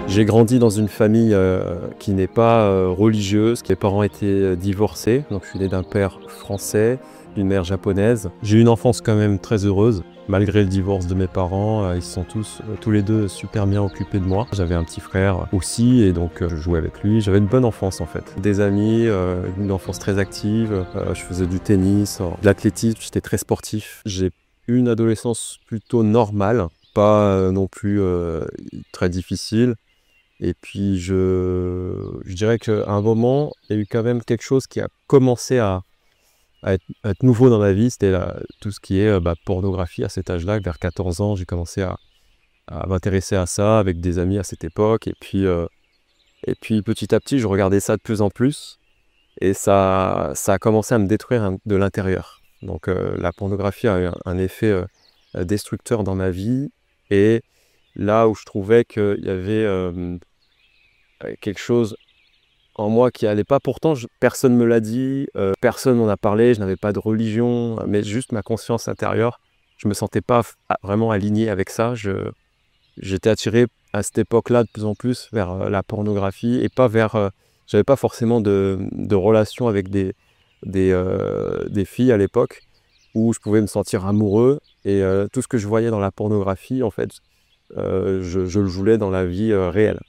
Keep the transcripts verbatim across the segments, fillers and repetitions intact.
J'ai grandi dans une famille euh, qui n'est pas euh, religieuse. Mes parents étaient euh, divorcés, donc je suis né d'un père français, d'une mère japonaise. J'ai eu une enfance quand même très heureuse. Malgré le divorce de mes parents, euh, ils se sont tous, euh, tous les deux super bien occupés de moi. J'avais un petit frère aussi et donc euh, je jouais avec lui. J'avais une bonne enfance en fait. Des amis, euh, une enfance très active. Euh, je faisais du tennis, euh, de l'athlétisme, j'étais très sportif. J'ai eu une adolescence plutôt normale, pas euh, non plus euh, très difficile. Et puis, je, je dirais qu'à un moment, il y a eu quand même quelque chose qui a commencé à, à, être, à être nouveau dans ma vie. C'était la, tout ce qui est bah, pornographie à cet âge-là. Vers quatorze ans, j'ai commencé à, à m'intéresser à ça avec des amis à cette époque. Et puis, euh, et puis, petit à petit, je regardais ça de plus en plus. Et ça, ça a commencé à me détruire de l'intérieur. Donc, euh, la pornographie a eu un, un effet euh, destructeur dans ma vie. Et là où je trouvais qu'il y avait euh, quelque chose en moi qui allait pas, pourtant je, personne ne me l'a dit, euh, personne m'en a parlé, je n'avais pas de religion, mais juste ma conscience intérieure, je me sentais pas vraiment aligné avec ça. Je, j'étais attiré à cette époque-là de plus en plus vers euh, la pornographie et pas vers... Euh, j'avais pas forcément de, de relation avec des, des, euh, des filles à l'époque où je pouvais me sentir amoureux et euh, tout ce que je voyais dans la pornographie, en fait, euh, je, je le voulais dans la vie euh, réelle.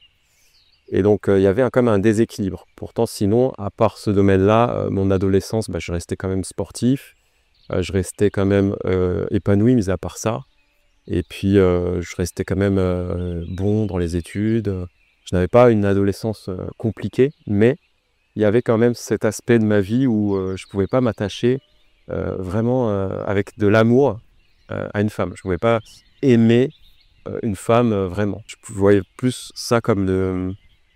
Et donc, il euh, y avait un, comme un déséquilibre. Pourtant, sinon, à part ce domaine-là, euh, mon adolescence, bah, je restais quand même sportif. Euh, je restais quand même euh, épanoui, mis à part ça. Et puis, euh, je restais quand même euh, bon dans les études. Je n'avais pas une adolescence euh, compliquée, mais il y avait quand même cet aspect de ma vie où euh, je ne pouvais pas m'attacher euh, vraiment euh, avec de l'amour euh, à une femme. Je ne pouvais pas aimer euh, une femme euh, vraiment. Je voyais plus ça comme de...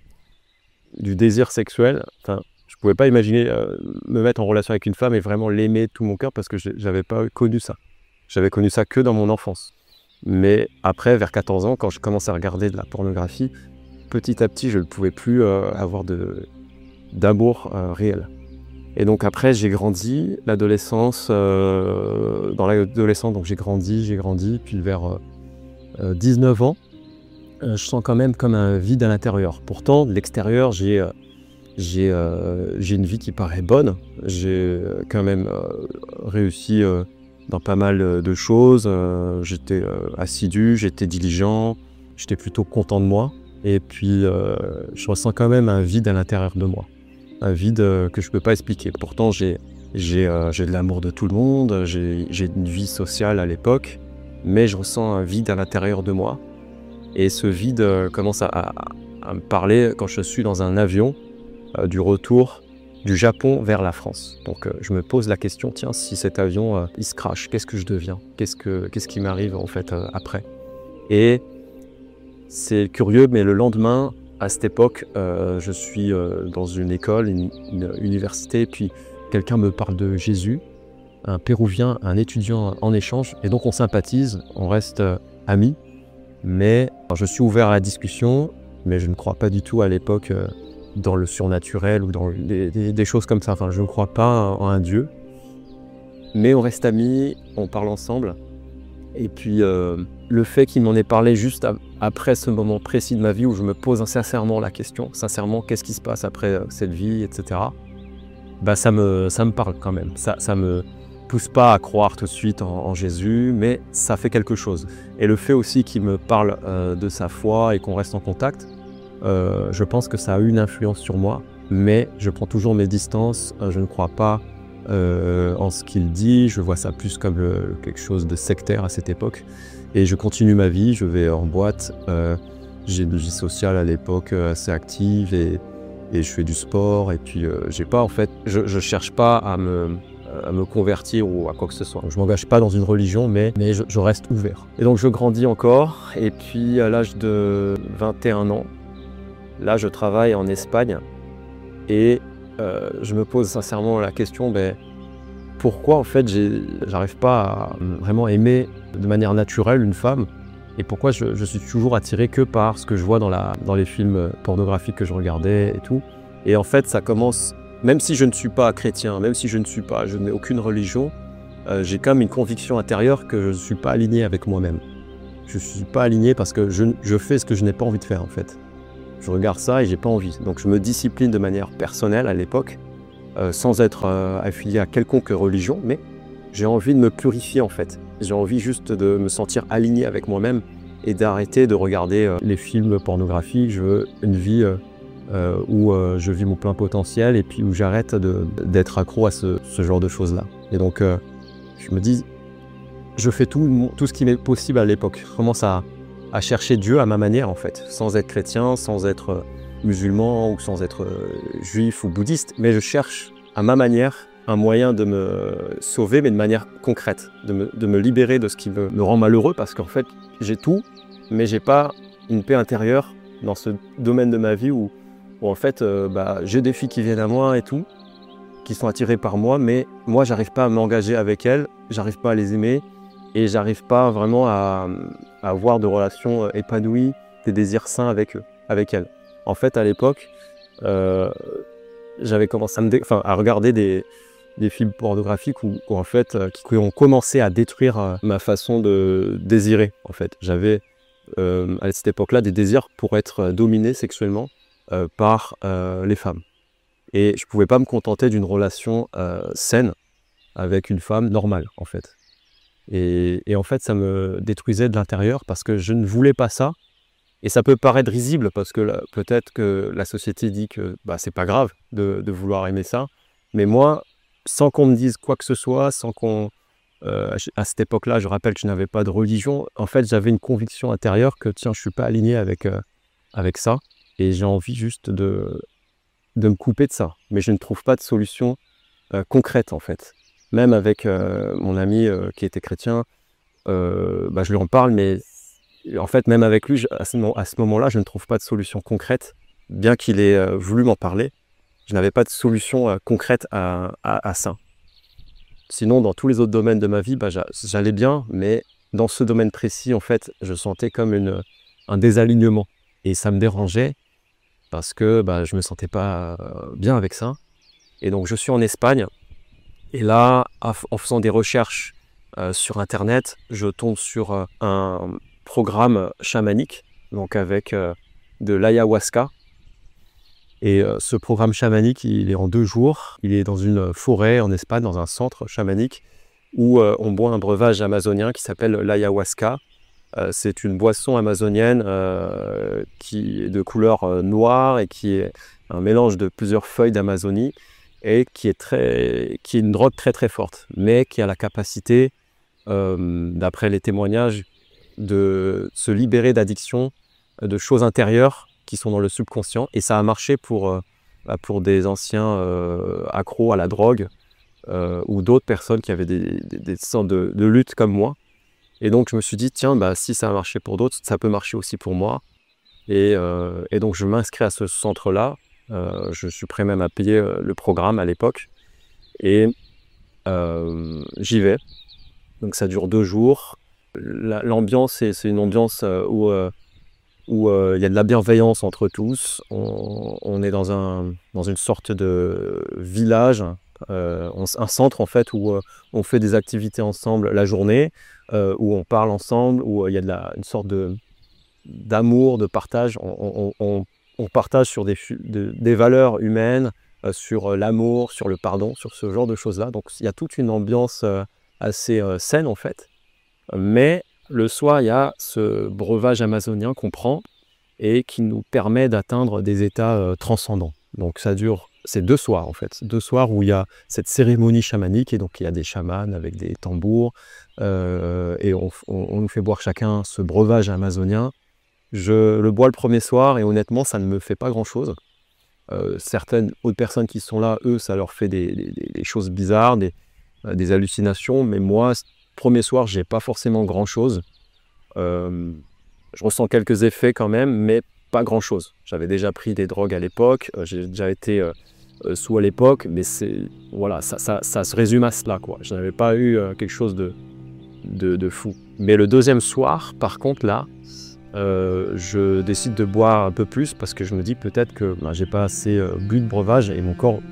du désir sexuel. Enfin, je pouvais pas imaginer euh, me mettre en relation avec une femme et vraiment l'aimer de tout mon cœur parce que j'avais pas connu ça. J'avais connu ça que dans mon enfance. Mais après, vers quatorze ans, quand je commençais à regarder de la pornographie, petit à petit, je ne pouvais plus euh, avoir de, d'amour euh, réel. Et donc après, j'ai grandi, l'adolescence, euh, dans l'adolescence, donc j'ai grandi, j'ai grandi, puis vers euh, dix-neuf ans, je sens quand même comme un vide à l'intérieur. Pourtant, de l'extérieur, j'ai euh, j'ai euh, j'ai une vie qui paraît bonne. J'ai quand même euh, réussi euh, dans pas mal de choses. Euh, j'étais euh, assidu, j'étais diligent, j'étais plutôt content de moi. Et puis, euh, je ressens quand même un vide à l'intérieur de moi. Un vide euh, que je ne peux pas expliquer. Pourtant, j'ai j'ai euh, j'ai de l'amour de tout le monde, j'ai j'ai une vie sociale à l'époque, mais je ressens un vide à l'intérieur de moi. Et ce vide euh, commence à, à, à me parler quand je suis dans un avion euh, du retour du Japon vers la France. Donc euh, je me pose la question, tiens, si cet avion euh, il se crache, qu'est-ce que je deviens? Qu'est-ce que, qu'est-ce qui m'arrive en fait euh, après? Et c'est curieux, mais le lendemain, à cette époque, euh, je suis euh, dans une école, une, une université, et puis quelqu'un me parle de Jésus, un Péruvien, un étudiant en échange, et donc on sympathise, on reste euh, amis. Mais je suis ouvert à la discussion, mais je ne crois pas du tout à l'époque euh, dans le surnaturel ou dans des, des, des choses comme ça. Enfin, je ne crois pas en un Dieu. Mais on reste amis, on parle ensemble. Et puis, euh, le fait qu'il m'en ait parlé juste à, après ce moment précis de ma vie où je me pose sincèrement la question, sincèrement, qu'est-ce qui se passe après euh, cette vie, et cetera. Bah, ça me, ça me parle quand même. Ça, ça me... pousse pas à croire tout de suite en, en Jésus, mais ça fait quelque chose. Et le fait aussi qu'il me parle euh, de sa foi et qu'on reste en contact, euh, je pense que ça a eu une influence sur moi, mais je prends toujours mes distances, euh, je ne crois pas euh, en ce qu'il dit, je vois ça plus comme le, quelque chose de sectaire à cette époque, et je continue ma vie, je vais en boîte, euh, j'ai une vie sociale à l'époque assez active, et, et je fais du sport, et puis euh, j'ai pas en fait, je, je cherche pas à me à me convertir ou à quoi que ce soit. Je ne m'engage pas dans une religion, mais, mais je, je reste ouvert. Et donc je grandis encore, et puis à l'âge de vingt et un ans, là je travaille en Espagne, et euh, je me pose sincèrement la question, ben, pourquoi en fait j'arrive pas à vraiment aimer de manière naturelle une femme, et pourquoi je, je suis toujours attiré que par ce que je vois dans, la, dans les films pornographiques que je regardais et tout. Et en fait ça commence... Même si je ne suis pas chrétien, même si je ne suis pas, je n'ai aucune religion, euh, j'ai quand même une conviction intérieure que je ne suis pas aligné avec moi-même. Je ne suis pas aligné parce que je, je fais ce que je n'ai pas envie de faire en fait. Je regarde ça et j'ai pas envie. Donc je me discipline de manière personnelle à l'époque, euh, sans être euh, affilié à quelconque religion, mais j'ai envie de me purifier en fait. J'ai envie juste de me sentir aligné avec moi-même et d'arrêter de regarder euh, les films pornographiques. Je veux une vie euh, euh, où euh, je vis mon plein potentiel et puis où j'arrête d'être accro à ce, ce genre de choses-là. Et donc euh, je me dis, je fais tout, tout ce qui m'est possible à l'époque. Je commence à, à chercher Dieu à ma manière en fait, sans être chrétien, sans être euh, musulman ou sans être euh, juif ou bouddhiste, mais je cherche à ma manière un moyen de me sauver, mais de manière concrète, de me, de me libérer de ce qui me, me rend malheureux, parce qu'en fait, j'ai tout, mais j'ai pas une paix intérieure dans ce domaine de ma vie où, où en fait, euh, bah, j'ai des filles qui viennent à moi et tout, qui sont attirées par moi, mais moi, j'arrive pas à m'engager avec elles, j'arrive pas à les aimer, et j'arrive pas vraiment à, à avoir de relations épanouies, des désirs sains avec eux, avec elles. En fait, à l'époque, euh, j'avais commencé à, me dé... enfin, à regarder des des films pornographiques où, où en fait, euh, qui ont commencé à détruire euh, ma façon de désirer. En fait, j'avais euh, à cette époque-là des désirs pour être dominé sexuellement euh, par euh, les femmes. Et je pouvais pas me contenter d'une relation euh, saine avec une femme normale, en fait. Et, et en fait, ça me détruisait de l'intérieur parce que je ne voulais pas ça. Et ça peut paraître risible parce que peut-être que la société dit que bah, c'est pas grave de, de vouloir aimer ça. Mais moi, sans qu'on me dise quoi que ce soit, sans qu'on... Euh, à cette époque-là, je rappelle que je n'avais pas de religion. En fait, j'avais une conviction intérieure que, tiens, je ne suis pas aligné avec, euh, avec ça. Et j'ai envie juste de, de me couper de ça. Mais je ne trouve pas de solution euh, concrète, en fait. Même avec euh, mon ami euh, qui était chrétien, euh, bah, je lui en parle, mais en fait, même avec lui, je, à ce, à ce moment-là, je ne trouve pas de solution concrète, bien qu'il ait euh, voulu m'en parler. Je n'avais pas de solution euh, concrète à, à, à ça. Sinon, dans tous les autres domaines de ma vie, bah, j'allais bien, mais dans ce domaine précis, en fait, je sentais comme une, un désalignement. Et ça me dérangeait parce que bah, je ne me sentais pas bien avec ça. Et donc, je suis en Espagne. Et là, en faisant des recherches euh, sur Internet, je tombe sur euh, un programme chamanique, donc avec euh, de l'ayahuasca. Et euh, ce programme chamanique, il est en deux jours. Il est dans une forêt en Espagne, dans un centre chamanique, où euh, on boit un breuvage amazonien qui s'appelle l'ayahuasca. Euh, c'est une boisson amazonienne euh, qui est de couleur euh, noire et qui est un mélange de plusieurs feuilles d'Amazonie et qui est, très, qui est une drogue très très forte, mais qui a la capacité, euh, d'après les témoignages, de se libérer d'addiction, de choses intérieures qui sont dans le subconscient, et ça a marché pour, euh, pour des anciens euh, accros à la drogue euh, ou d'autres personnes qui avaient des, des, des sortes de, de lutte comme moi. Et donc je me suis dit, tiens, bah, si ça a marché pour d'autres, ça peut marcher aussi pour moi. Et, euh, et donc je m'inscris à ce centre-là. Euh, je suis prêt même à payer euh, le programme à l'époque. Et euh, j'y vais. Donc ça dure deux jours. L'ambiance, c'est une ambiance où... Euh, où il euh, y a de la bienveillance entre tous. On, on est dans, un, dans une sorte de village, euh, on, un centre en fait où euh, on fait des activités ensemble la journée, euh, où on parle ensemble, où il euh, y a de la, une sorte de, d'amour, de partage. On, on, on, on partage sur des, de, des valeurs humaines, euh, sur l'amour, sur le pardon, sur ce genre de choses-là. Donc il y a toute une ambiance euh, assez euh, saine en fait. Mais le soir, il y a ce breuvage amazonien qu'on prend et qui nous permet d'atteindre des états euh, transcendants. Donc ça dure, c'est deux soirs en fait, deux soirs où il y a cette cérémonie chamanique et donc il y a des chamans avec des tambours euh, et on, on, on nous fait boire chacun ce breuvage amazonien. Je le bois le premier soir et honnêtement, ça ne me fait pas grand-chose. Euh, certaines autres personnes qui sont là, eux, ça leur fait des, des, des choses bizarres, des, des hallucinations, mais moi, premier soir, j'ai pas forcément grand-chose. Euh, je ressens quelques effets quand même, mais pas grand-chose. J'avais déjà pris des drogues à l'époque, euh, j'ai déjà été euh, euh, sous à l'époque, mais c'est voilà, ça, ça, ça se résume à cela, quoi. Je n'avais pas eu euh, quelque chose de, de, de fou. Mais le deuxième soir, par contre, là, euh, je décide de boire un peu plus parce que je me dis peut-être que ben, j'ai pas assez euh, bu de breuvage et mon corps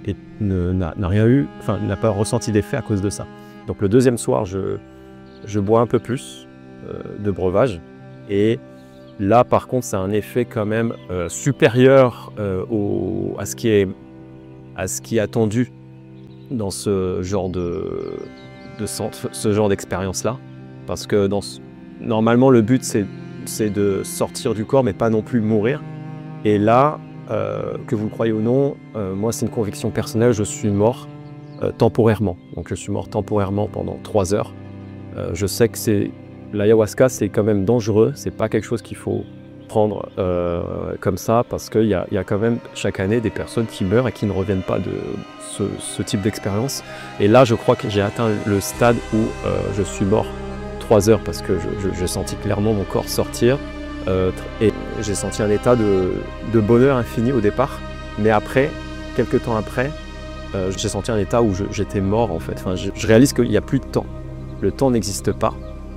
n'a rien eu, enfin n'a pas ressenti d'effet à cause de ça. Donc le deuxième soir, je, je bois un peu plus euh, de breuvage et Là, par contre, c'est un effet quand même euh, supérieur euh, au, à, ce qui est, à ce qui est attendu dans ce genre de, de centre, ce genre d'expérience-là. Parce que dans ce, normalement, le but, c'est de sortir du corps, mais pas non plus mourir. Et là, euh, que vous le croyez ou non, euh, moi, c'est une conviction personnelle, je suis mort euh, temporairement. Donc, je suis mort temporairement pendant trois heures. Euh, je sais que c'est... L'ayahuasca, c'est quand même dangereux, c'est pas quelque chose qu'il faut prendre euh, comme ça, parce qu'il y a, y a quand même chaque année des personnes qui meurent et qui ne reviennent pas de ce, ce type d'expérience. Et là, je crois que j'ai atteint le stade où euh, je suis mort trois heures, parce que j'ai senti clairement mon corps sortir, euh, et j'ai senti un état de, de bonheur infini au départ, mais après, quelques temps après, euh, j'ai senti un état où j'étais mort en fait. Enfin, je, je réalise qu'il n'y a plus de temps, le temps n'existe pas.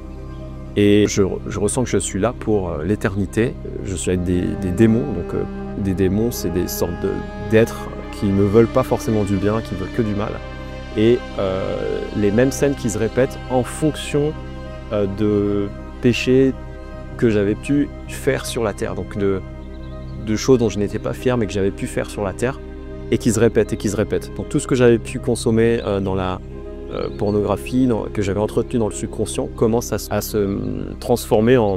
Et je, je ressens que je suis là pour euh, l'éternité. Je suis avec des, des démons. Donc, euh, des démons, c'est des sortes d'êtres qui ne veulent pas forcément du bien, qui veulent que du mal. Et euh, les mêmes scènes qui se répètent en fonction euh, de péchés que j'avais pu faire sur la terre. Donc de, de choses dont je n'étais pas fier, mais que j'avais pu faire sur la terre. Et qui se répètent et qui se répètent. Donc tout ce que j'avais pu consommer euh, dans la Euh, pornographie dans, que j'avais entretenu dans le subconscient commence à, à se transformer en,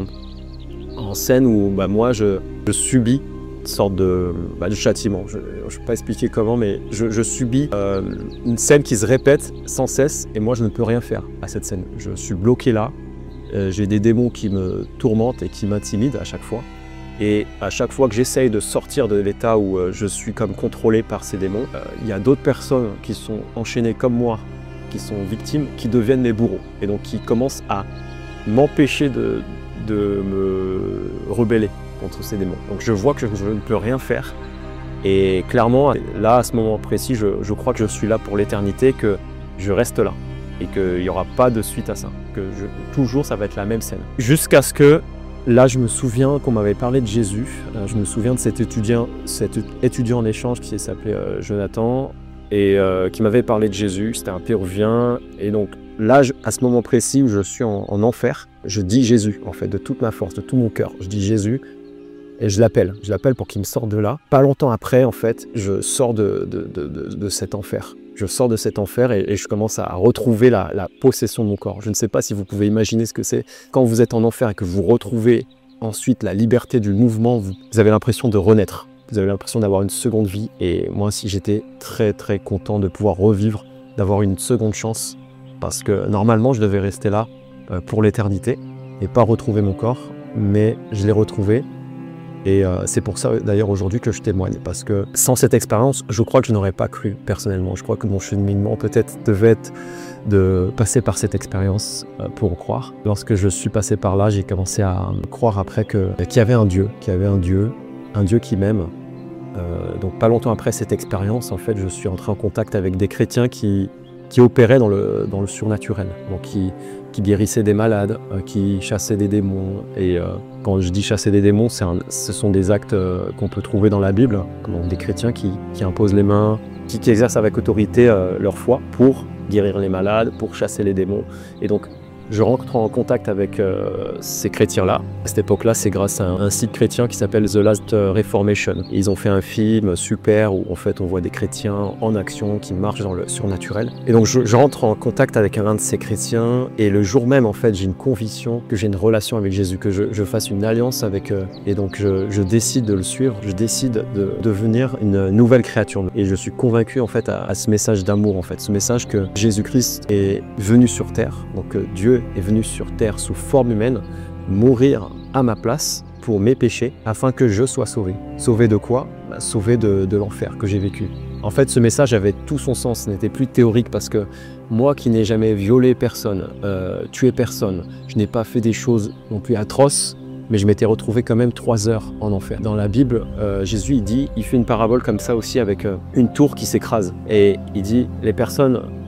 en scène où bah, moi je, je subis une sorte de, bah, de châtiment. Je ne peux pas expliquer comment, mais je, je subis euh, une scène qui se répète sans cesse et moi je ne peux rien faire à cette scène. Je suis bloqué là, euh, j'ai des démons qui me tourmentent et qui m'intimident à chaque fois. Et à chaque fois que j'essaye de sortir de l'état où euh, je suis comme contrôlé par ces démons, euh, il y a d'autres personnes qui sont enchaînées comme moi, qui sont victimes, qui deviennent mes bourreaux et donc qui commencent à m'empêcher de, de me rebeller contre ces démons. Donc je vois que je, je ne peux rien faire et clairement là à ce moment précis je, je crois que je suis là pour l'éternité, que je reste là et qu'il n'y aura pas de suite à ça, que je, toujours ça va être la même scène. Jusqu'à ce que là je me souviens qu'on m'avait parlé de Jésus, je me souviens de cet étudiant, cet étudiant en échange qui s'appelait euh, Jonathan, et euh, qui m'avait parlé de Jésus, c'était un Péruvien, et donc là, je, à ce moment précis où je suis en, en enfer, je dis Jésus, en fait, de toute ma force, de tout mon cœur, je dis Jésus, et je l'appelle, je l'appelle pour qu'il me sorte de là. Pas longtemps après, en fait, je sors de, de, de, de, de cet enfer, je sors de cet enfer et, et je commence à retrouver la, la possession de mon corps. Je ne sais pas si vous pouvez imaginer ce que c'est, quand vous êtes en enfer et que vous retrouvez ensuite la liberté du mouvement, vous, vous avez l'impression de renaître. Vous avez l'impression d'avoir une seconde vie et moi aussi j'étais très très content de pouvoir revivre, d'avoir une seconde chance parce que normalement je devais rester là pour l'éternité et pas retrouver mon corps, mais je l'ai retrouvé et euh, c'est pour ça d'ailleurs aujourd'hui que je témoigne, parce que sans cette expérience je crois que je n'aurais pas cru personnellement. Je crois que mon cheminement peut-être devait être de passer par cette expérience pour croire. Lorsque je suis passé par là, j'ai commencé à croire après que, qu'il y avait un Dieu, qu'il y avait un Dieu un Dieu qui m'aime. Euh, donc pas longtemps après cette expérience, en fait, je suis entré en contact avec des chrétiens qui, qui opéraient dans le, dans le surnaturel, donc qui, qui guérissaient des malades, euh, qui chassaient des démons. Et euh, quand je dis chasser des démons, un, ce sont des actes euh, qu'on peut trouver dans la Bible, donc des chrétiens qui, qui imposent les mains, qui, qui exercent avec autorité euh, leur foi pour guérir les malades, pour chasser les démons. Et donc je rentre en contact avec euh, ces chrétiens-là. À cette époque-là, c'est grâce à un, un site chrétien qui s'appelle The Last Reformation. Ils ont fait un film super où en fait on voit des chrétiens en action qui marchent dans le surnaturel. Et donc je, je rentre en contact avec un de ces chrétiens et le jour même en fait j'ai une conviction que j'ai une relation avec Jésus, que je, je fasse une alliance avec eux. Et donc je, je décide de le suivre, je décide de devenir une nouvelle créature. Et je suis convaincu en fait à, à ce message d'amour en fait, ce message que Jésus-Christ est venu sur terre, donc euh, Dieu est venu sur terre sous forme humaine, mourir à ma place pour mes péchés, afin que je sois sauvé. Sauvé de quoi? Bah, sauvé de, de l'enfer que j'ai vécu. En fait, ce message avait tout son sens, ce n'était plus théorique, parce que moi qui n'ai jamais violé personne, euh, tué personne, je n'ai pas fait des choses non plus atroces, mais je m'étais retrouvé quand même trois heures en enfer. Dans la Bible, euh, Jésus il dit, il fait une parabole comme ça aussi avec euh, une tour qui s'écrase. Et il dit, les personnes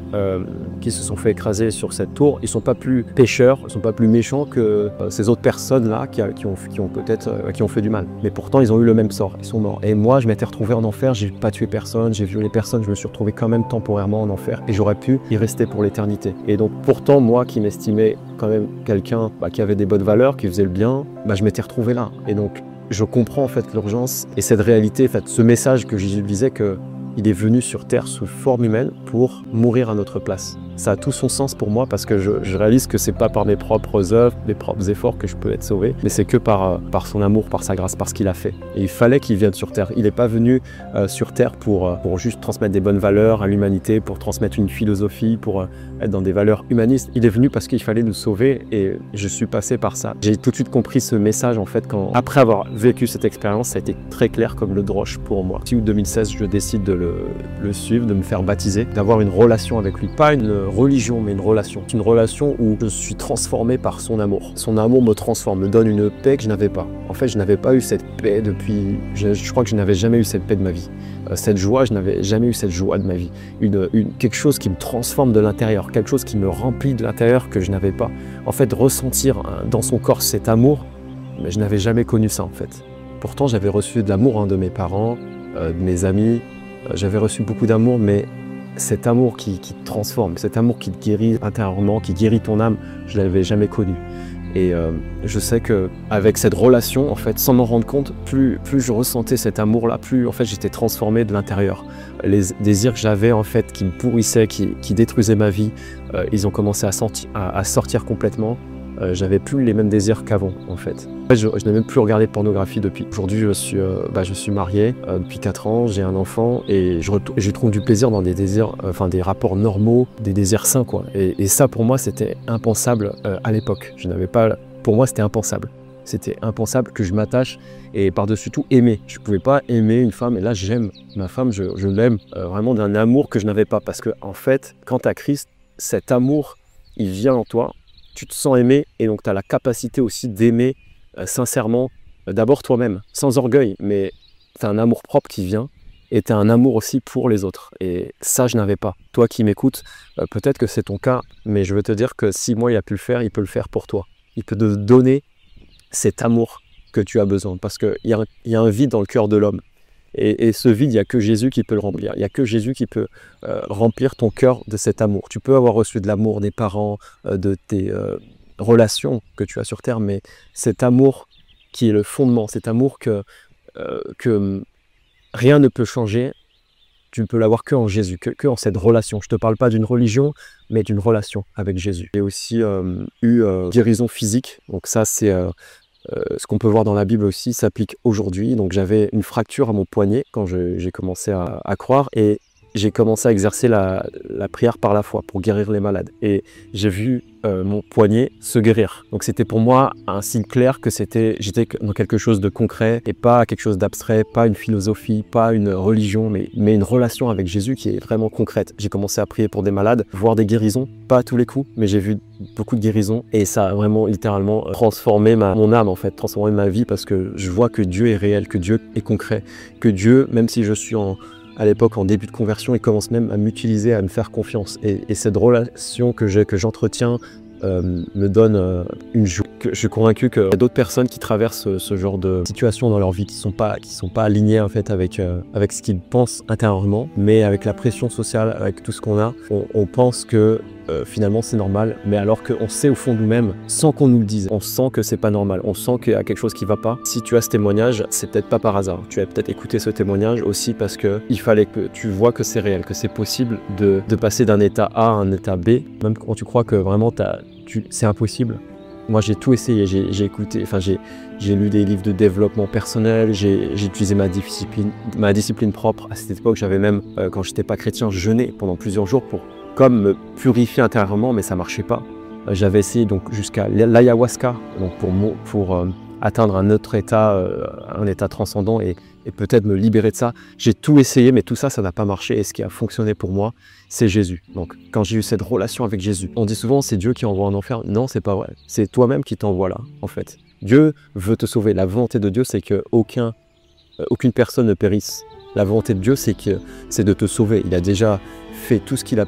euh, qui se sont fait écraser sur cette tour, ils sont pas plus pécheurs, ils sont pas plus méchants que euh, ces autres personnes-là qui, qui ont, qui ont peut-être euh, qui ont fait du mal. Mais pourtant, ils ont eu le même sort, ils sont morts. Et moi, je m'étais retrouvé en enfer, j'ai pas tué personne, j'ai violé personne, je me suis retrouvé quand même temporairement en enfer et j'aurais pu y rester pour l'éternité. Et donc, pourtant, moi qui m'estimais quand même quelqu'un bah, qui avait des bonnes valeurs, qui faisait le bien, bah, je m'étais retrouvé là. Et donc, je comprends en fait l'urgence et cette réalité, en fait, ce message que Jésus disait que il est venu sur terre sous forme humaine pour mourir à notre place. Ça a tout son sens pour moi parce que je, je réalise que c'est pas par mes propres œuvres, mes propres efforts que je peux être sauvé, mais c'est que par, par son amour, par sa grâce, par ce qu'il a fait. Et il fallait qu'il vienne sur terre. Il n'est pas venu euh, sur terre pour, pour juste transmettre des bonnes valeurs à l'humanité, pour transmettre une philosophie, pour euh, être dans des valeurs humanistes. Il est venu parce qu'il fallait nous sauver et je suis passé par ça. J'ai tout de suite compris ce message en fait quand, après avoir vécu cette expérience, ça a été très clair comme le droche pour moi. Si août deux mille seize, je décide de le, le suivre, de me faire baptiser, d'avoir une relation avec lui, pas une religion mais une relation. C'est une relation où je suis transformé par son amour. Son amour me transforme, me donne une paix que je n'avais pas. En fait, je n'avais pas eu cette paix depuis... Je, je crois que je n'avais jamais eu cette paix de ma vie. Euh, cette joie, je n'avais jamais eu cette joie de ma vie. Une, une, quelque chose qui me transforme de l'intérieur, quelque chose qui me remplit de l'intérieur que je n'avais pas. En fait, ressentir hein, dans son corps cet amour, mais je n'avais jamais connu ça en fait. Pourtant, j'avais reçu de l'amour hein, de mes parents, euh, de mes amis. Euh, j'avais reçu beaucoup d'amour, mais cet amour qui, qui te transforme, cet amour qui te guérit intérieurement, qui guérit ton âme, je ne l'avais jamais connu. Et euh, je sais qu'avec cette relation, en fait, sans m'en rendre compte, plus, plus je ressentais cet amour-là, plus en fait, j'étais transformé de l'intérieur. Les désirs que j'avais, en fait, qui me pourrissaient, qui, qui détruisaient ma vie, euh, ils ont commencé à, sorti, à, à sortir complètement. Euh, j'avais plus les mêmes désirs qu'avant, en fait. En fait je, je n'ai même plus regardé de pornographie depuis. Aujourd'hui, je suis, euh, bah, je suis marié euh, depuis quatre ans, j'ai un enfant et je, je trouve du plaisir dans des désirs, euh, enfin des rapports normaux, des désirs sains, quoi. Et, et ça, pour moi, c'était impensable euh, à l'époque. Je n'avais pas, pour moi, c'était impensable. C'était impensable que je m'attache et par-dessus tout aimer. Je ne pouvais pas aimer une femme et là, j'aime ma femme, je, je l'aime euh, vraiment d'un amour que je n'avais pas. Parce que en fait, quand tu as Christ, cet amour, il vient en toi. Tu te sens aimé et donc tu as la capacité aussi d'aimer euh, sincèrement, euh, d'abord toi-même, sans orgueil, mais tu as un amour propre qui vient et tu as un amour aussi pour les autres. Et ça, je n'avais pas. Toi qui m'écoutes, euh, peut-être que c'est ton cas, mais je veux te dire que si moi, il a pu le faire, il peut le faire pour toi. Il peut te donner cet amour que tu as besoin parce qu'il y, y a un vide dans le cœur de l'homme. Et, et ce vide, il n'y a que Jésus qui peut le remplir. Il n'y a que Jésus qui peut euh, remplir ton cœur de cet amour. Tu peux avoir reçu de l'amour des parents, euh, de tes euh, relations que tu as sur terre, mais cet amour qui est le fondement, cet amour que, euh, que rien ne peut changer, tu ne peux l'avoir que en Jésus, que, que en cette relation. Je ne te parle pas d'une religion, mais d'une relation avec Jésus. J'ai aussi euh, eu euh, guérison physique, donc ça c'est... Euh, Euh, ce qu'on peut voir dans la Bible aussi s'applique aujourd'hui. Donc j'avais une fracture à mon poignet quand j'ai commencé à, à croire et j'ai commencé à exercer la, la prière par la foi pour guérir les malades. Et j'ai vu euh, mon poignet se guérir. Donc c'était pour moi un signe clair que c'était, j'étais dans quelque chose de concret et pas quelque chose d'abstrait, pas une philosophie, pas une religion, mais, mais une relation avec Jésus qui est vraiment concrète. J'ai commencé à prier pour des malades, voir des guérisons, pas à tous les coups, mais j'ai vu beaucoup de guérisons et ça a vraiment littéralement transformé ma, mon âme en fait, transformé ma vie parce que je vois que Dieu est réel, que Dieu est concret, que Dieu, même si je suis en à l'époque en début de conversion, il commence même à m'utiliser, à me faire confiance. Et, et cette relation que j'ai, que j'entretiens euh, me donne euh, une joie. Que je suis convaincu qu'il y a d'autres personnes qui traversent ce, ce genre de situation dans leur vie, qui ne sont pas, qui sont pas alignées en fait avec, euh, avec ce qu'ils pensent intérieurement, mais avec la pression sociale, avec tout ce qu'on a, on, on pense que euh, finalement c'est normal, mais alors qu'on sait au fond de nous-mêmes, sans qu'on nous le dise, on sent que c'est pas normal, on sent qu'il y a quelque chose qui va pas. Si tu as ce témoignage, c'est peut-être pas par hasard. Tu as peut-être écouté ce témoignage aussi parce que il fallait que tu vois que c'est réel, que c'est possible de, de passer d'un état A à un état B, même quand tu crois que vraiment t'as, tu, c'est impossible. Moi, j'ai tout essayé, j'ai, j'ai écouté, enfin, j'ai, j'ai lu des livres de développement personnel, j'ai, j'ai utilisé ma discipline, ma discipline propre. À cette époque, j'avais même, euh, quand j'étais pas chrétien, jeûné pendant plusieurs jours pour comme me purifier intérieurement, mais ça marchait pas. Euh, j'avais essayé donc jusqu'à l'ayahuasca, donc pour, pour euh, atteindre un autre état, euh, un état transcendant et, et peut-être me libérer de ça. J'ai tout essayé, mais tout ça, ça n'a pas marché. Et ce qui a fonctionné pour moi, c'est Jésus. Donc, quand j'ai eu cette relation avec Jésus, on dit souvent c'est Dieu qui envoie en enfer. Non, c'est pas vrai. C'est toi-même qui t'envoie là, en fait. Dieu veut te sauver. La volonté de Dieu, c'est que aucun, euh, aucune personne ne périsse. La volonté de Dieu, c'est que c'est de te sauver. Il a déjà fait tout ce qu'il a pu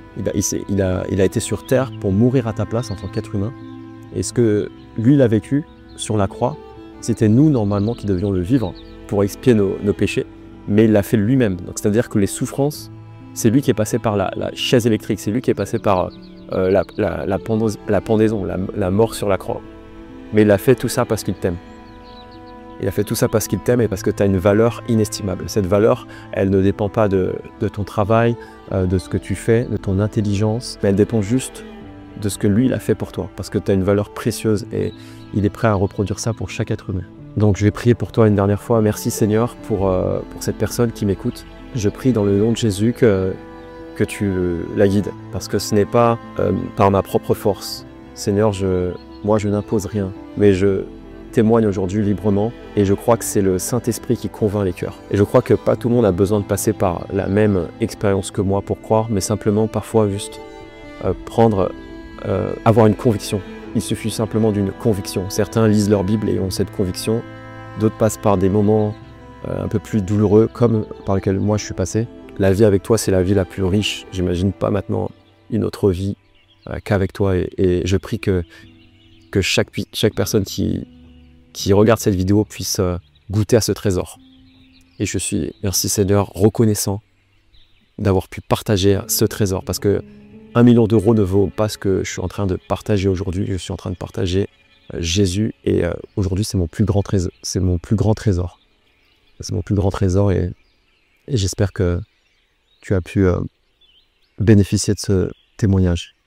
Il a, il, s'est- il a, il a été sur terre pour mourir à ta place en tant qu'être humain. Et ce que lui, il a vécu sur la croix, c'était nous, normalement, qui devions le vivre pour expier nos, nos péchés. Mais il l'a fait lui-même. Donc, c'est-à-dire que les souffrances, c'est lui qui est passé par la, la chaise électrique, c'est lui qui est passé par euh, la, la, la, pendaison, la pendaison, la, la mort sur la croix. Mais il a fait tout ça parce qu'il t'aime. Il a fait tout ça parce qu'il t'aime et parce que tu as une valeur inestimable. Cette valeur, elle ne dépend pas de, de ton travail, euh, de ce que tu fais, de ton intelligence, mais elle dépend juste de ce que lui, il a fait pour toi. Parce que tu as une valeur précieuse et il est prêt à reproduire ça pour chaque être humain. Donc je vais prier pour toi une dernière fois. Merci Seigneur pour, euh, pour cette personne qui m'écoute. Je prie dans le nom de Jésus que, que tu la guides. Parce que ce n'est pas euh, par ma propre force. Seigneur, je, moi je n'impose rien, mais je témoigne aujourd'hui librement et je crois que c'est le Saint-Esprit qui convainc les cœurs. Et je crois que pas tout le monde a besoin de passer par la même expérience que moi pour croire, mais simplement parfois juste euh, prendre, euh, avoir une conviction. Il suffit simplement d'une conviction. Certains lisent leur Bible et ont cette conviction, d'autres passent par des moments euh, un peu plus douloureux comme par lesquels moi je suis passé. La vie avec toi, c'est la vie la plus riche. J'imagine pas maintenant une autre vie euh, qu'avec toi et, et je prie que, que chaque, chaque personne qui qui regarde cette vidéo puisse euh, goûter à ce trésor. Et je suis, merci Seigneur, reconnaissant d'avoir pu partager ce trésor parce que un million d'euros ne vaut pas ce que je suis en train de partager aujourd'hui. Je suis en train de partager euh, Jésus et euh, aujourd'hui c'est mon plus grand trésor. C'est mon plus grand trésor. C'est mon plus grand trésor et, et j'espère que tu as pu euh, bénéficier de ce témoignage.